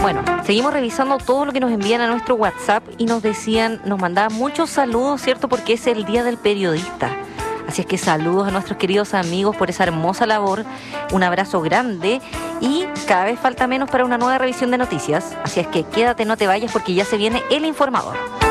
Bueno, seguimos revisando todo lo que nos envían a nuestro WhatsApp y nos mandaban muchos saludos, ¿cierto? Porque es el Día del Periodista. Así es que saludos a nuestros queridos amigos por esa hermosa labor, un abrazo grande y cada vez falta menos para una nueva revisión de noticias. Así es que quédate, no te vayas porque ya se viene El Informador.